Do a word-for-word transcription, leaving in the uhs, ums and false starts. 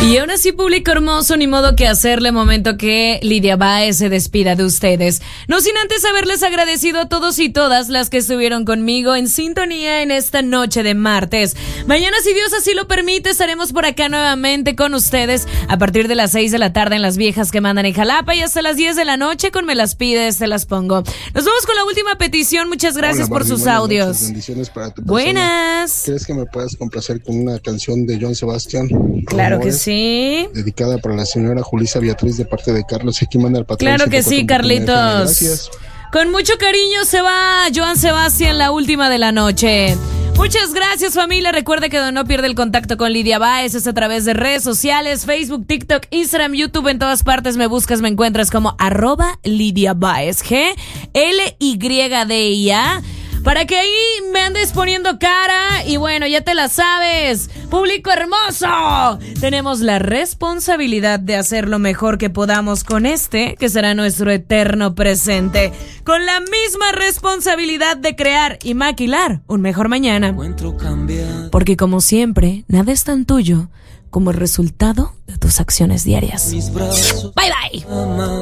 Y ahora sí, público hermoso, ni modo que hacerle, momento que Lidia Báez se despida de ustedes. No sin antes haberles agradecido a todos y todas las que estuvieron conmigo en sintonía en esta noche de martes. Mañana, si Dios así lo permite, estaremos por acá nuevamente con ustedes a partir de las seis de la tarde en Las Viejas que mandan en Jalapa y hasta las diez de la noche con Me las pides, te las pongo. Nos vamos con la última petición. Muchas gracias Hola, por Barbie, sus buenas audios. Noches, bendiciones para tu persona. Buenas. ¿Crees que me puedas complacer con una canción de Joan Sebastián? Claro que Rumores, sí. dedicada para la señora Julissa Beatriz de parte de Carlos. Aquí manda el patrón. Claro que sí, Carlitos. Gracias. Con mucho cariño se va Joan Sebastián, la última de la noche. Muchas gracias, familia. Recuerde que no pierde el contacto con Lidia Báez. Es a través de redes sociales, Facebook, TikTok, Instagram, YouTube. En todas partes me buscas, me encuentras como arroba Lidia Báez. G L Y D I A. Para que ahí me andes poniendo cara. Y bueno, ya te la sabes. Público hermoso. Tenemos la responsabilidad de hacer lo mejor que podamos con este, que será nuestro eterno presente. Con la misma responsabilidad de crear y maquilar un mejor mañana. Porque como siempre, nada es tan tuyo como el resultado de tus acciones diarias. Bye bye.